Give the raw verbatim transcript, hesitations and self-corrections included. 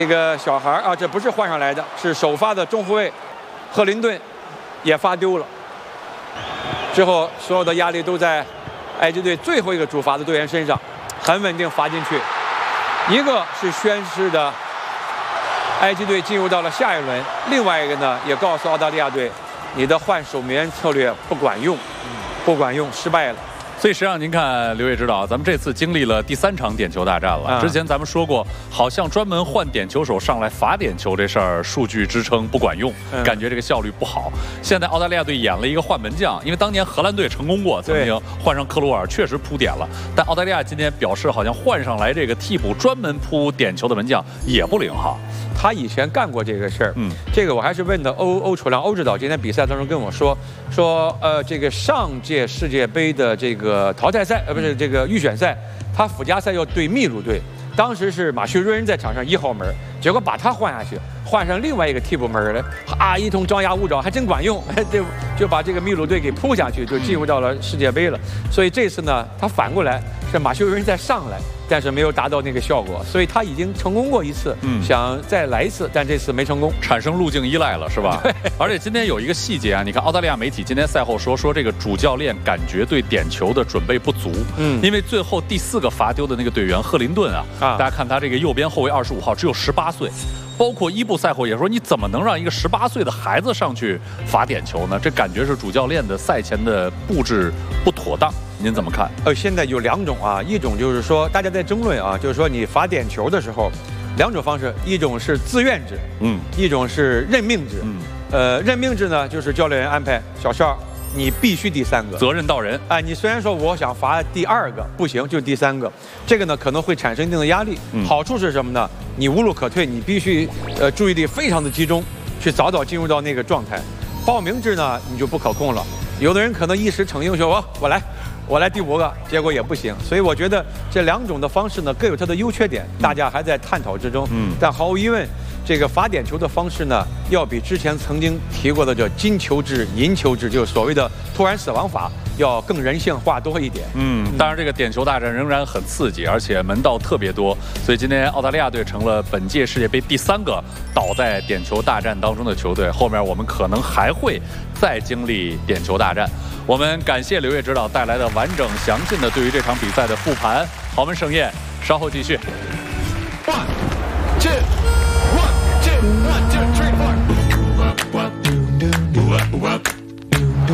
这个小孩啊，这不是换上来的，是首发的中后卫赫林顿也罚丢了。之后所有的压力都在埃及队最后一个主罚的队员身上，很稳定罚进去。一个是宣示的埃及队进入到了下一轮，另外一个呢也告诉澳大利亚队，你的换守门员策略不管用，不管用，失败了。 所以实际上，您看刘烨指导，咱们这次经历了第三场点球大战了。之前咱们说过，好像专门换点球手上来罚点球这事儿，数据支撑不管用，感觉这个效率不好。现在澳大利亚队演了一个换门将，因为当年荷兰队成功过，曾经换上克鲁尔，确实扑点了。但澳大利亚今天表示，好像换上来这个替补专门扑点球的门将也不灵哈。 他以前干过这个事儿，嗯，这个我还是问的欧欧楚良欧指导，今天比赛当中跟我说说，呃，这个上届世界杯的这个淘汰赛，呃，不是这个预选赛，他附加赛要对秘鲁队，当时是马叙瑞恩在场上一号门，结果把他换下去，换上另外一个替补门来，啊，一通张牙舞爪，还真管用，就就把这个秘鲁队给扑下去，就进入到了世界杯了。所以这次呢，他反过来是马叙瑞恩再上来。 但是没有达到那个效果，所以他已经成功过一次，嗯，想再来一次，但这次没成功， 产生路径依赖了，是吧？对。而且今天有一个细节啊，你看澳大利亚媒体今天赛后说，说这个主教练感觉对点球的准备不足，嗯，因为最后第四个罚丢的那个队员赫林顿啊，啊，大家看他这个右边后卫二十五号只有十八岁，包括伊布赛后也说，你怎么能让一个十八岁的孩子上去罚点球呢？这感觉是主教练的赛前的布置不妥当。 您怎么看？ 呃，现在有两种啊，一种就是说大家在争论啊，就是说你罚点球的时候，两种方式，一种是自愿制，嗯，一种是任命制，嗯，呃，任命制呢就是教练员安排小邵，你必须第三个， 责任到人。 哎、呃，你虽然说我想罚第二个不行，就第三个，这个呢可能会产生一定的压力。嗯、好处是什么呢？你无路可退，你必须呃注意力非常的集中，去早早进入到那个状态。报名制呢你就不可控了，有的人可能一时逞英雄，我我来。 我来第五个，结果也不行，所以我觉得这两种的方式呢各有它的优缺点，大家还在探讨之中。嗯，但毫无疑问，这个罚点球的方式呢，要比之前曾经提过的叫金球制、银球制，就是所谓的突然死亡法，要更人性化多一点。嗯， 当然这个点球大战仍然很刺激，而且门道特别多，所以今天澳大利亚队成了本届世界杯第三个倒在点球大战当中的球队。后面我们可能还会再经历点球大战。 我们感谢刘烨指导带来的完整详尽的对于这场比赛的复盘。豪门盛宴，稍后继续。One, two, one, two, one, two, three, four.